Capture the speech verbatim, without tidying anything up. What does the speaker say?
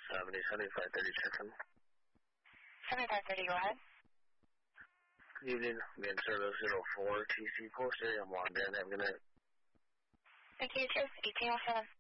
Avenue seventy-five thirty, check in. seventy-five thirty, go ahead. Good evening. Again, Service zero four T C four, Siri. I'm logged in. Have a good night. Thank you. Cheers. eighteen oh seven.